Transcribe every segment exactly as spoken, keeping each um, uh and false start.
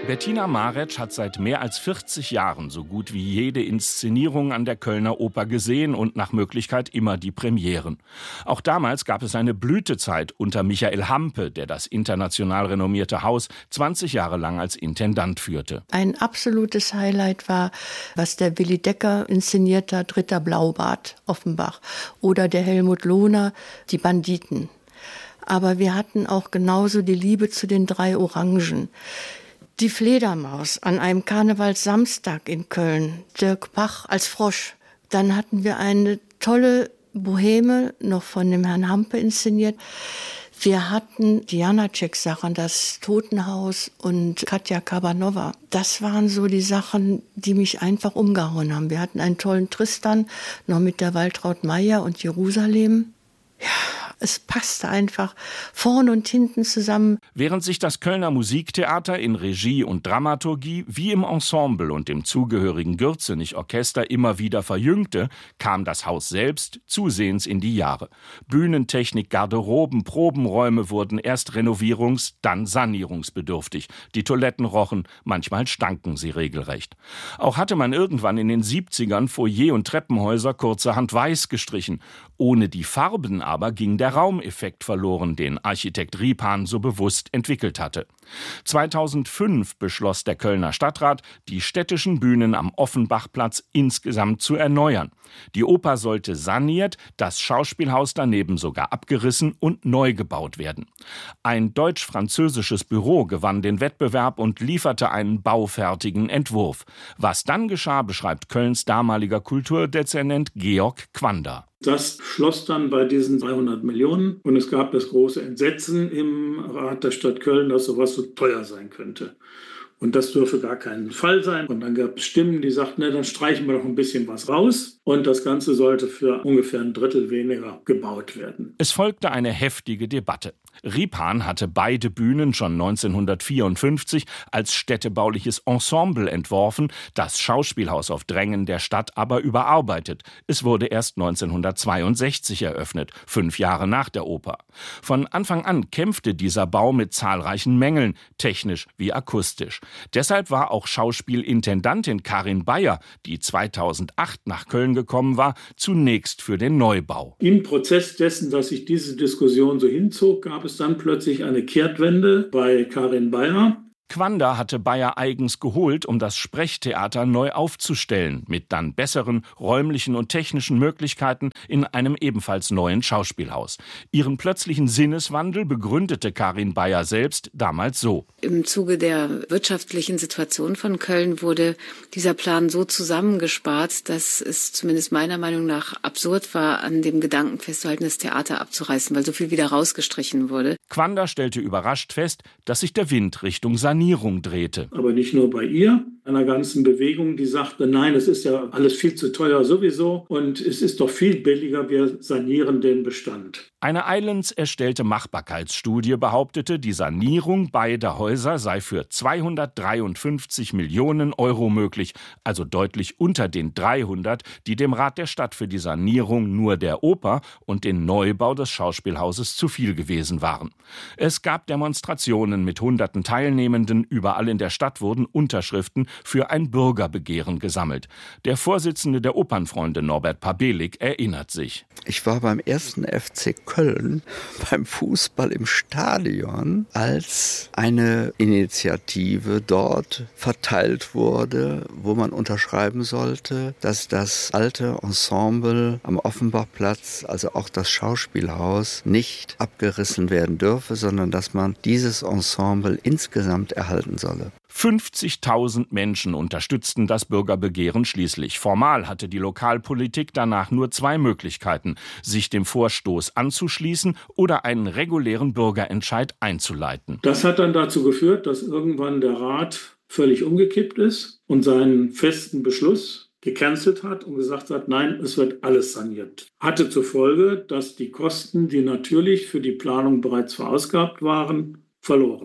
Bettina Maretsch hat seit mehr als vierzig Jahren so gut wie jede Inszenierung an der Kölner Oper gesehen und nach Möglichkeit immer die Premieren. Auch damals gab es eine Blütezeit unter Michael Hampe, der das international renommierte Haus zwanzig Jahre lang als Intendant führte. Ein absolutes Highlight war, was der Willi Decker inszeniert hat, Ritter Blaubart, Offenbach, oder der Helmut Lohner, die Banditen. Aber wir hatten auch genauso die Liebe zu den drei Orangen. Die Fledermaus an einem Karnevalssamstag in Köln, Dirk Bach als Frosch. Dann hatten wir eine tolle Boheme, noch von dem Herrn Hampe inszeniert. Wir hatten die Janacek-Sachen, das Totenhaus und Katja Kabanova. Das waren so die Sachen, die mich einfach umgehauen haben. Wir hatten einen tollen Tristan, noch mit der Waltraud Meyer und Jerusalem. Ja, es passte einfach vorn und hinten zusammen. Während sich das Kölner Musiktheater in Regie und Dramaturgie wie im Ensemble und dem zugehörigen Gürzenich-Orchester immer wieder verjüngte, kam das Haus selbst zusehends in die Jahre. Bühnentechnik, Garderoben, Probenräume wurden erst renovierungs-, dann sanierungsbedürftig. Die Toiletten rochen, manchmal stanken sie regelrecht. Auch hatte man irgendwann in den siebzigern Foyer und Treppenhäuser kurzerhand weiß gestrichen. Ohne die Farben aber ging der Raumeffekt verloren, den Architekt Ripan so bewusst entwickelt hatte. zweitausendfünf beschloss der Kölner Stadtrat, die städtischen Bühnen am Offenbachplatz insgesamt zu erneuern. Die Oper sollte saniert, das Schauspielhaus daneben sogar abgerissen und neu gebaut werden. Ein deutsch-französisches Büro gewann den Wettbewerb und lieferte einen baufertigen Entwurf. Was dann geschah, beschreibt Kölns damaliger Kulturdezernent Georg Quander. Das schloss dann bei diesen dreihundert Millionen und es gab das große Entsetzen im Rat der Stadt Köln, dass sowas so teuer sein könnte. Und das dürfe gar keinen Fall sein. Und dann gab es Stimmen, die sagten, na, dann streichen wir doch ein bisschen was raus. Und das Ganze sollte für ungefähr ein Drittel weniger gebaut werden. Es folgte eine heftige Debatte. Ripan hatte beide Bühnen schon neunzehnhundertvierundfünfzig als städtebauliches Ensemble entworfen, das Schauspielhaus auf Drängen der Stadt aber überarbeitet. Es wurde erst neunzehnhundertzweiundsechzig eröffnet, fünf Jahre nach der Oper. Von Anfang an kämpfte dieser Bau mit zahlreichen Mängeln, technisch wie akustisch. Deshalb war auch Schauspielintendantin Karin Beyer, die zweitausendacht nach Köln gekommen war, zunächst für den Neubau. Im Prozess dessen, dass sich diese Diskussion so hinzog, gab es dann plötzlich eine Kehrtwende bei Karin Beyer. Quander hatte Beyer eigens geholt, um das Sprechtheater neu aufzustellen, mit dann besseren räumlichen und technischen Möglichkeiten in einem ebenfalls neuen Schauspielhaus. Ihren plötzlichen Sinneswandel begründete Karin Beyer selbst damals so. Im Zuge der wirtschaftlichen Situation von Köln wurde dieser Plan so zusammengespart, dass es zumindest meiner Meinung nach absurd war, an dem Gedanken festzuhalten, das Theater abzureißen, weil so viel wieder rausgestrichen wurde. Quander stellte überrascht fest, dass sich der Wind Richtung Sanierung drehte. Aber nicht nur bei ihr, einer ganzen Bewegung, die sagte, nein, es ist ja alles viel zu teuer sowieso und es ist doch viel billiger, wir sanieren den Bestand. Eine eigens erstellte Machbarkeitsstudie behauptete, die Sanierung beider Häuser sei für zweihundertdreiundfünfzig Millionen Euro möglich, also deutlich unter den dreihundert, die dem Rat der Stadt für die Sanierung nur der Oper und den Neubau des Schauspielhauses zu viel gewesen waren. Es gab Demonstrationen mit hunderten Teilnehmenden, überall in der Stadt wurden Unterschriften für ein Bürgerbegehren gesammelt. Der Vorsitzende der Opernfreunde Norbert Pabelik erinnert sich. Ich war beim ersten F C Köln beim Fußball im Stadion, als eine Initiative dort verteilt wurde, wo man unterschreiben sollte, dass das alte Ensemble am Offenbachplatz, also auch das Schauspielhaus, nicht abgerissen werden dürfe, sondern dass man dieses Ensemble insgesamt erhalten solle. fünfzigtausend Menschen unterstützten das Bürgerbegehren schließlich. Formal hatte die Lokalpolitik danach nur zwei Möglichkeiten: sich dem Vorstoß anzuschließen oder einen regulären Bürgerentscheid einzuleiten. Das hat dann dazu geführt, dass irgendwann der Rat völlig umgekippt ist und seinen festen Beschluss gecancelt hat und gesagt hat, nein, es wird alles saniert. Hatte zur Folge, dass die Kosten, die natürlich für die Planung bereits verausgabt waren, verloren waren.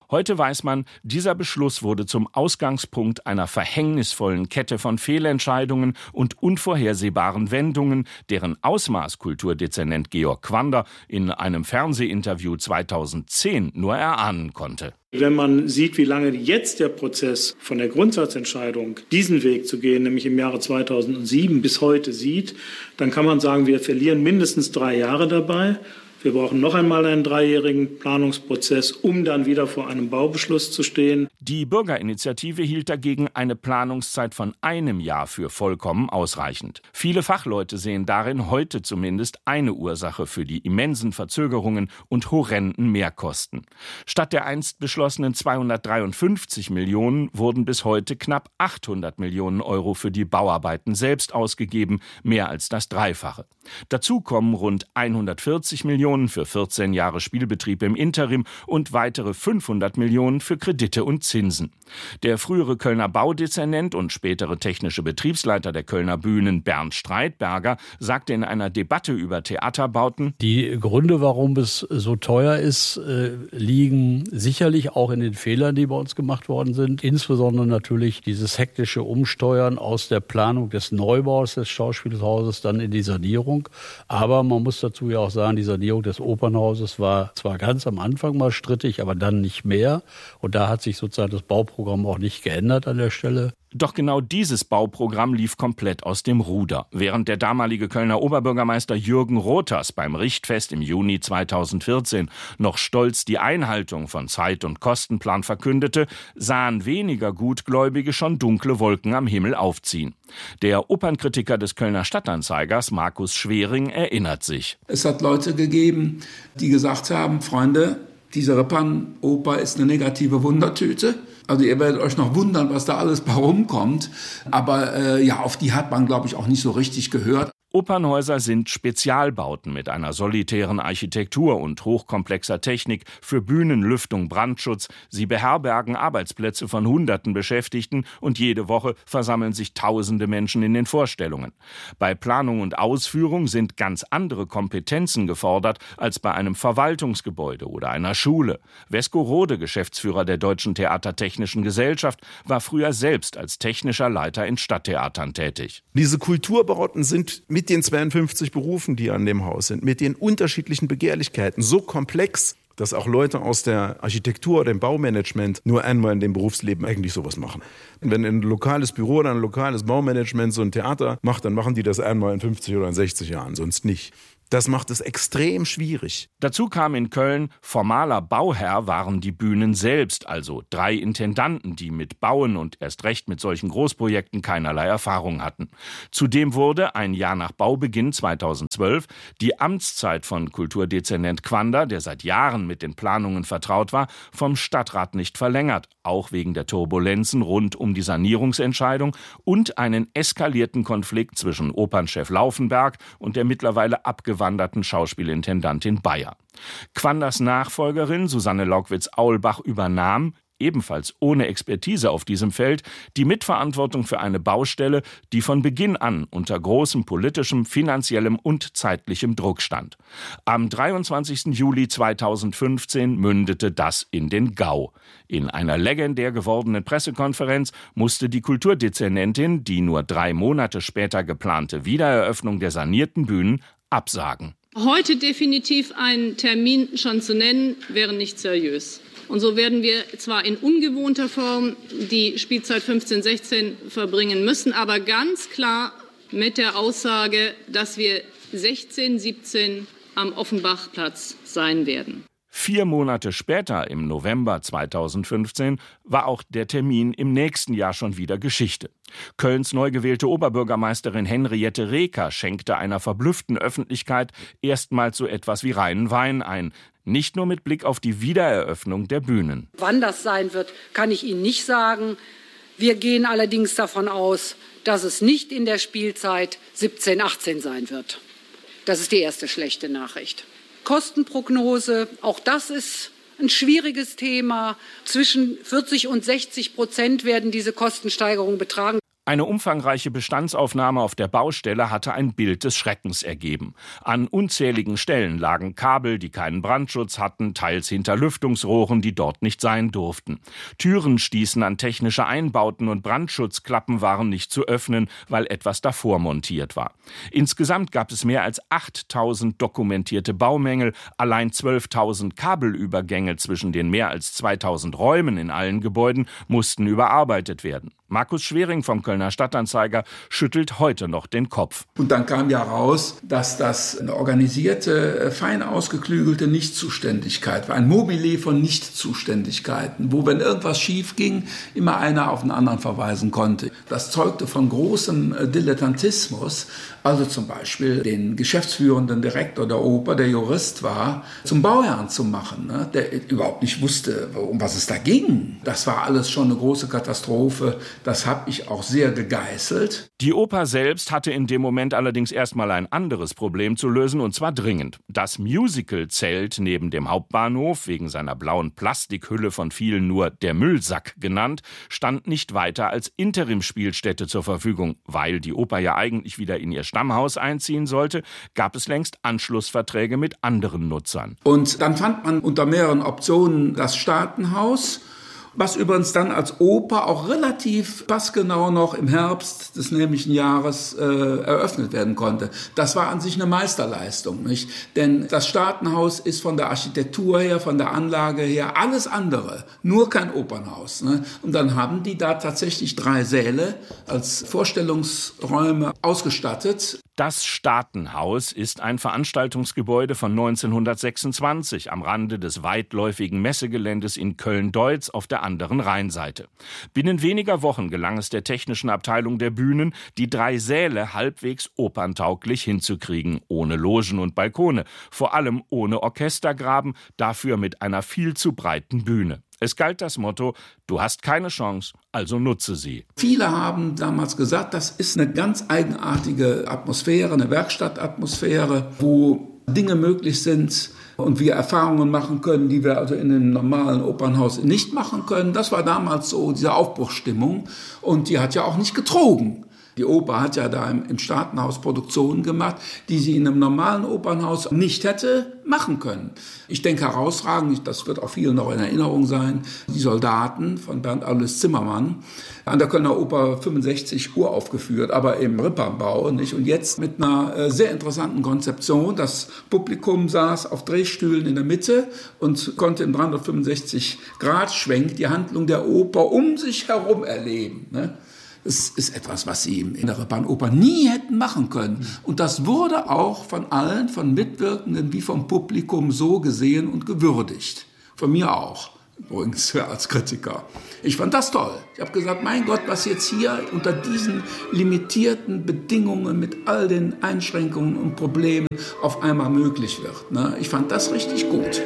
Heute weiß man, dieser Beschluss wurde zum Ausgangspunkt einer verhängnisvollen Kette von Fehlentscheidungen und unvorhersehbaren Wendungen, deren Ausmaß Kulturdezernent Georg Quander in einem Fernsehinterview zweitausendzehn nur erahnen konnte. Wenn man sieht, wie lange jetzt der Prozess von der Grundsatzentscheidung, diesen Weg zu gehen, nämlich im Jahre zweitausendsieben bis heute sieht, dann kann man sagen, wir verlieren mindestens drei Jahre dabei. Wir brauchen noch einmal einen dreijährigen Planungsprozess, um dann wieder vor einem Baubeschluss zu stehen. Die Bürgerinitiative hielt dagegen eine Planungszeit von einem Jahr für vollkommen ausreichend. Viele Fachleute sehen darin heute zumindest eine Ursache für die immensen Verzögerungen und horrenden Mehrkosten. Statt der einst beschlossenen zweihundertdreiundfünfzig Millionen wurden bis heute knapp achthundert Millionen Euro für die Bauarbeiten selbst ausgegeben, mehr als das Dreifache. Dazu kommen rund hundertvierzig Millionen für vierzehn Jahre Spielbetrieb im Interim und weitere fünfhundert Millionen für Kredite und Zinsen. Der frühere Kölner Baudezernent und spätere technische Betriebsleiter der Kölner Bühnen Bernd Streitberger sagte in einer Debatte über Theaterbauten: Die Gründe, warum es so teuer ist, liegen sicherlich auch in den Fehlern, die bei uns gemacht worden sind. Insbesondere natürlich dieses hektische Umsteuern aus der Planung des Neubaus des Schauspielhauses dann in die Sanierung. Aber man muss dazu ja auch sagen, die Sanierung des Opernhauses war zwar ganz am Anfang mal strittig, aber dann nicht mehr. Und da hat sich sozusagen das Bauprogramm auch nicht geändert an der Stelle. Doch genau dieses Bauprogramm lief komplett aus dem Ruder. Während der damalige Kölner Oberbürgermeister Jürgen Rothers beim Richtfest im Juni zweitausendvierzehn noch stolz die Einhaltung von Zeit- und Kostenplan verkündete, sahen weniger Gutgläubige schon dunkle Wolken am Himmel aufziehen. Der Opernkritiker des Kölner Stadtanzeigers, Markus Schwering, erinnert sich. Es hat Leute gegeben, die gesagt haben, Freunde, diese Reeperbahn-Oper ist eine negative Wundertüte. Also ihr werdet euch noch wundern, was da alles bei rumkommt. Aber äh, ja, auf die hat man, glaube ich, auch nicht so richtig gehört. Opernhäuser sind Spezialbauten mit einer solitären Architektur und hochkomplexer Technik für Bühnen, Lüftung, Brandschutz. Sie beherbergen Arbeitsplätze von hunderten Beschäftigten und jede Woche versammeln sich tausende Menschen in den Vorstellungen. Bei Planung und Ausführung sind ganz andere Kompetenzen gefordert als bei einem Verwaltungsgebäude oder einer Schule. Wesko Rode, Geschäftsführer der Deutschen Theatertechnischen Gesellschaft, war früher selbst als technischer Leiter in Stadttheatern tätig. Diese Kulturbauten sind mit den zweiundfünfzig Berufen, die an dem Haus sind, mit den unterschiedlichen Begehrlichkeiten so komplex, dass auch Leute aus der Architektur oder dem Baumanagement nur einmal in dem Berufsleben eigentlich sowas machen. Wenn ein lokales Büro oder ein lokales Baumanagement so ein Theater macht, dann machen die das einmal in fünfzig oder in sechzig Jahren, sonst nicht. Das macht es extrem schwierig. Dazu kam in Köln, formaler Bauherr waren die Bühnen selbst, also drei Intendanten, die mit Bauen und erst recht mit solchen Großprojekten keinerlei Erfahrung hatten. Zudem wurde ein Jahr nach Baubeginn zweitausendzwölf die Amtszeit von Kulturdezernent Quander, der seit Jahren mit den Planungen vertraut war, vom Stadtrat nicht verlängert, auch wegen der Turbulenzen rund um die Sanierungsentscheidung und einen eskalierten Konflikt zwischen Opernchef Laufenberg und der mittlerweile abgewanderten Schauspielintendantin Bayer. Quanders Nachfolgerin Susanne Laukwitz-Aulbach übernahm, ebenfalls ohne Expertise auf diesem Feld, die Mitverantwortung für eine Baustelle, die von Beginn an unter großem politischem, finanziellem und zeitlichem Druck stand. Am dreiundzwanzigsten Juli zweitausendfünfzehn mündete das in den GAU. In einer legendär gewordenen Pressekonferenz musste die Kulturdezernentin die nur drei Monate später geplante Wiedereröffnung der sanierten Bühnen absagen. Heute definitiv einen Termin schon zu nennen, wäre nicht seriös. Und so werden wir zwar in ungewohnter Form die Spielzeit fünfzehn sechzehn verbringen müssen, aber ganz klar mit der Aussage, dass wir sechzehn siebzehn am Offenbachplatz sein werden. Vier Monate später, im November zweitausendfünfzehn, war auch der Termin im nächsten Jahr schon wieder Geschichte. Kölns neu gewählte Oberbürgermeisterin Henriette Reker schenkte einer verblüfften Öffentlichkeit erstmals so etwas wie reinen Wein ein. Nicht nur mit Blick auf die Wiedereröffnung der Bühnen. Wann das sein wird, kann ich Ihnen nicht sagen. Wir gehen allerdings davon aus, dass es nicht in der Spielzeit siebzehn achtzehn sein wird. Das ist die erste schlechte Nachricht. Kostenprognose, auch das ist ein schwieriges Thema. Zwischen vierzig und sechzig Prozent werden diese Kostensteigerungen betragen. Eine umfangreiche Bestandsaufnahme auf der Baustelle hatte ein Bild des Schreckens ergeben. An unzähligen Stellen lagen Kabel, die keinen Brandschutz hatten, teils hinter Lüftungsrohren, die dort nicht sein durften. Türen stießen an technische Einbauten und Brandschutzklappen waren nicht zu öffnen, weil etwas davor montiert war. Insgesamt gab es mehr als achttausend dokumentierte Baumängel, allein zwölftausend Kabelübergänge zwischen den mehr als zweitausend Räumen in allen Gebäuden mussten überarbeitet werden. Markus Schwering vom Kölner Stadtanzeiger schüttelt heute noch den Kopf. Und dann kam ja raus, dass das eine organisierte, fein ausgeklügelte Nichtzuständigkeit war. Ein Mobile von Nichtzuständigkeiten, wo, wenn irgendwas schief ging, immer einer auf den anderen verweisen konnte. Das zeugte von großem Dilettantismus. Also zum Beispiel den geschäftsführenden Direktor der Oper, der Jurist war, zum Bauherrn zu machen, ne? Der überhaupt nicht wusste, um was es da ging. Das war alles schon eine große Katastrophe. Das habe ich auch sehr gegeißelt. Die Oper selbst hatte in dem Moment allerdings erstmal ein anderes Problem zu lösen, und zwar dringend. Das Musical-Zelt neben dem Hauptbahnhof, wegen seiner blauen Plastikhülle von vielen nur der Müllsack genannt, stand nicht weiter als Interimsspielstätte zur Verfügung. Weil die Oper ja eigentlich wieder in ihr Stammhaus einziehen sollte, gab es längst Anschlussverträge mit anderen Nutzern. Und dann fand man unter mehreren Optionen das Staatenhaus, was übrigens dann als Oper auch relativ passgenau noch im Herbst des nämlichen Jahres äh, eröffnet werden konnte. Das war an sich eine Meisterleistung, nicht? Denn das Staatenhaus ist von der Architektur her, von der Anlage her alles andere, nur kein Opernhaus, ne? Und dann haben die da tatsächlich drei Säle als Vorstellungsräume ausgestattet. Das Staatenhaus ist ein Veranstaltungsgebäude von neunzehnhundertsechsundzwanzig am Rande des weitläufigen Messegeländes in Köln-Deutz auf der anderen Rheinseite. Binnen weniger Wochen gelang es der technischen Abteilung der Bühnen, die drei Säle halbwegs operntauglich hinzukriegen, ohne Logen und Balkone, vor allem ohne Orchestergraben, dafür mit einer viel zu breiten Bühne. Es galt das Motto, du hast keine Chance, also nutze sie. Viele haben damals gesagt, das ist eine ganz eigenartige Atmosphäre, eine Werkstattatmosphäre, wo Dinge möglich sind und wir Erfahrungen machen können, die wir also in einem normalen Opernhaus nicht machen können. Das war damals so diese Aufbruchsstimmung, und die hat ja auch nicht getrogen. Die Oper hat ja da im, im Staatenhaus Produktionen gemacht, die sie in einem normalen Opernhaus nicht hätte machen können. Ich denke herausragend, das wird auch vielen noch in Erinnerung sein, die Soldaten von Bernd Alois Zimmermann, an der Kölner Oper fünfundsechzig uraufgeführt, aber im Ripperbau, nicht? Und jetzt mit einer äh, sehr interessanten Konzeption. Das Publikum saß auf Drehstühlen in der Mitte und konnte im dreihundertfünfundsechzig Grad Schwenk die Handlung der Oper um sich herum erleben, ne? Es ist etwas, was sie in der Ripperoper nie hätten machen können. Und das wurde auch von allen, von Mitwirkenden wie vom Publikum so gesehen und gewürdigt. Von mir auch, übrigens als Kritiker. Ich fand das toll. Ich habe gesagt, mein Gott, was jetzt hier unter diesen limitierten Bedingungen mit all den Einschränkungen und Problemen auf einmal möglich wird. Ne? Ich fand das richtig gut.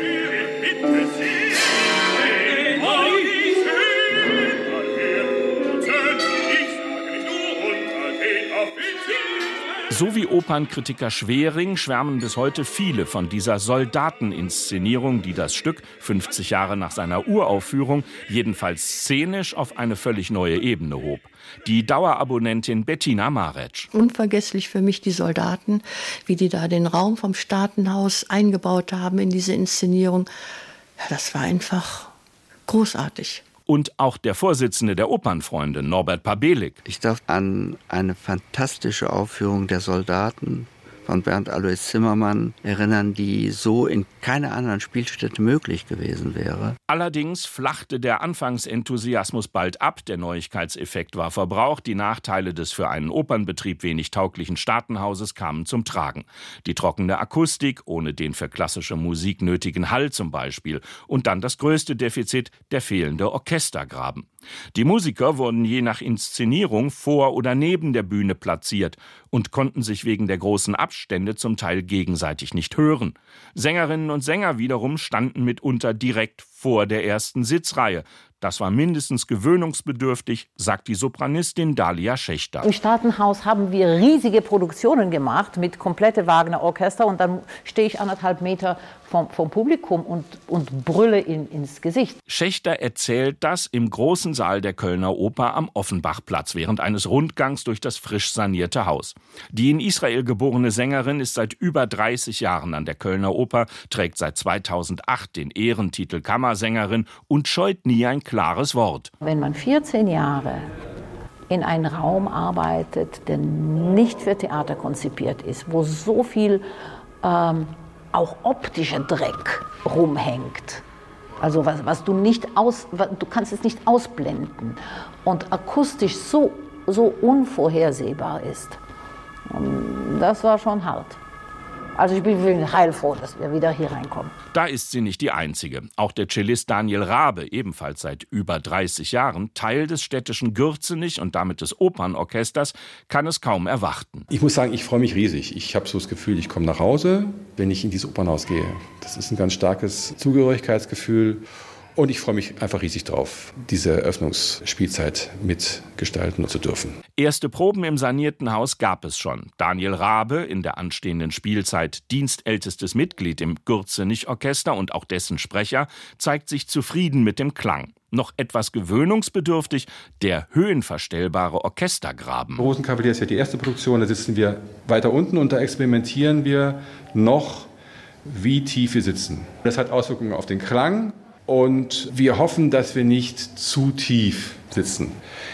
So wie Opernkritiker Schwering schwärmen bis heute viele von dieser Soldateninszenierung, die das Stück fünfzig Jahre nach seiner Uraufführung jedenfalls szenisch auf eine völlig neue Ebene hob. Die Dauerabonnentin Bettina Maretsch. Unvergesslich für mich die Soldaten, wie die da den Raum vom Staatenhaus eingebaut haben in diese Inszenierung. Ja, das war einfach großartig. Und auch der Vorsitzende der Opernfreunde, Norbert Pabelik. Ich darf an eine fantastische Aufführung der Soldaten von Bernd Alois Zimmermann erinnern, die so in keiner anderen Spielstätte möglich gewesen wäre. Allerdings flachte der Anfangsenthusiasmus bald ab, der Neuigkeitseffekt war verbraucht, die Nachteile des für einen Opernbetrieb wenig tauglichen Staatenhauses kamen zum Tragen. Die trockene Akustik, ohne den für klassische Musik nötigen Hall zum Beispiel, und dann das größte Defizit, der fehlende Orchestergraben. Die Musiker wurden je nach Inszenierung vor oder neben der Bühne platziert und konnten sich wegen der großen Abstände zum Teil gegenseitig nicht hören. Sängerinnen und Sänger wiederum standen mitunter direkt vor der ersten Sitzreihe. Das war mindestens gewöhnungsbedürftig, sagt die Sopranistin Dalia Schächter. Im Staatenhaus haben wir riesige Produktionen gemacht mit komplette Wagner-Orchester und dann stehe ich anderthalb Meter vom, vom Publikum und, und brülle in, ins Gesicht. Schächter erzählt das im großen Saal der Kölner Oper am Offenbachplatz während eines Rundgangs durch das frisch sanierte Haus. Die in Israel geborene Sängerin ist seit über dreißig Jahren an der Kölner Oper, trägt seit zweitausendacht den Ehrentitel Kammersängerin und scheut nie ein klares Wort. Wenn man vierzehn Jahre in einem Raum arbeitet, der nicht für Theater konzipiert ist, wo so viel ähm, auch optischer Dreck rumhängt, also was, was du nicht aus, du kannst es nicht ausblenden und akustisch so, so unvorhersehbar ist, und das war schon hart. Also ich bin heilfroh, dass wir wieder hier reinkommen. Da ist sie nicht die Einzige. Auch der Cellist Daniel Rabe, ebenfalls seit über dreißig Jahren, Teil des städtischen Gürzenich und damit des Opernorchesters, kann es kaum erwarten. Ich muss sagen, ich freue mich riesig. Ich habe so das Gefühl, ich komme nach Hause, wenn ich in dieses Opernhaus gehe. Das ist ein ganz starkes Zugehörigkeitsgefühl. Und ich freue mich einfach riesig drauf, diese Eröffnungsspielzeit mitgestalten zu dürfen. Erste Proben im sanierten Haus gab es schon. Daniel Rabe, in der anstehenden Spielzeit dienstältestes Mitglied im Gürzenich-Orchester und auch dessen Sprecher, zeigt sich zufrieden mit dem Klang. Noch etwas gewöhnungsbedürftig, der höhenverstellbare Orchestergraben. Rosenkavalier ist ja die erste Produktion, da sitzen wir weiter unten und da experimentieren wir noch, wie tief wir sitzen. Das hat Auswirkungen auf den Klang. Und wir hoffen, dass wir nicht zu tief sitzen,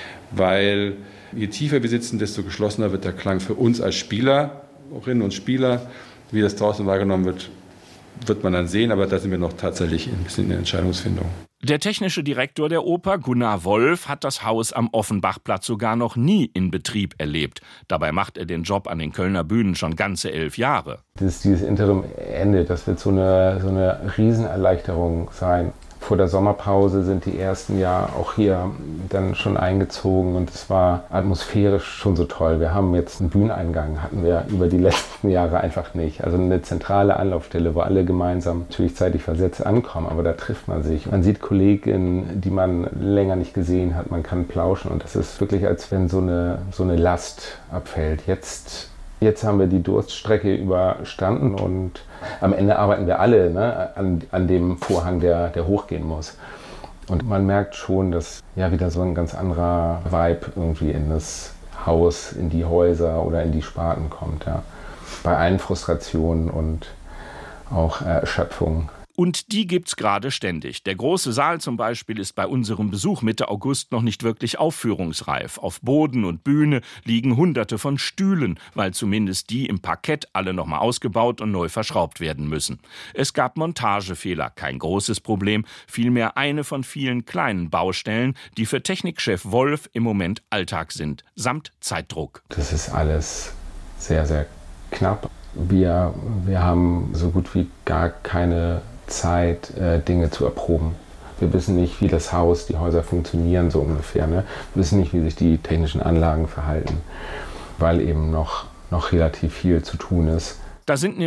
weil je tiefer wir sitzen, desto geschlossener wird der Klang für uns als Spielerinnen und Spieler. Wie das draußen wahrgenommen wird, wird man dann sehen, aber da sind wir noch tatsächlich ein bisschen in der Entscheidungsfindung. Der technische Direktor der Oper, Gunnar Wolf, hat das Haus am Offenbachplatz sogar noch nie in Betrieb erlebt. Dabei macht er den Job an den Kölner Bühnen schon ganze elf Jahre. Das, dieses Interim-Ende, das wird so eine, so eine Riesenerleichterung sein. Vor der Sommerpause sind die ersten ja auch hier dann schon eingezogen und es war atmosphärisch schon so toll. Wir haben jetzt einen Bühneneingang, hatten wir über die letzten Jahre einfach nicht. Also eine zentrale Anlaufstelle, wo alle gemeinsam natürlich zeitlich versetzt ankommen, aber da trifft man sich. Man sieht Kolleginnen, die man länger nicht gesehen hat, man kann plauschen und das ist wirklich, als wenn so eine, so eine Last abfällt. Jetzt Jetzt haben wir die Durststrecke überstanden und am Ende arbeiten wir alle, ne, an, an dem Vorhang, der, der hochgehen muss. Und man merkt schon, dass ja wieder so ein ganz anderer Vibe irgendwie in das Haus, in die Häuser oder in die Sparten kommt. Ja. Bei allen Frustrationen und auch Erschöpfung. Und die gibt's gerade ständig. Der große Saal zum Beispiel ist bei unserem Besuch Mitte August noch nicht wirklich aufführungsreif. Auf Boden und Bühne liegen Hunderte von Stühlen, weil zumindest die im Parkett alle noch mal ausgebaut und neu verschraubt werden müssen. Es gab Montagefehler, kein großes Problem, vielmehr eine von vielen kleinen Baustellen, die für Technikchef Wolf im Moment Alltag sind, samt Zeitdruck. Das ist alles sehr, sehr knapp. Wir, wir haben so gut wie gar keine Zeit, äh, Dinge zu erproben. Wir wissen nicht, wie das Haus, die Häuser funktionieren so ungefähr. Ne? Wir wissen nicht, wie sich die technischen Anlagen verhalten, weil eben noch, noch relativ viel zu tun ist. Da sind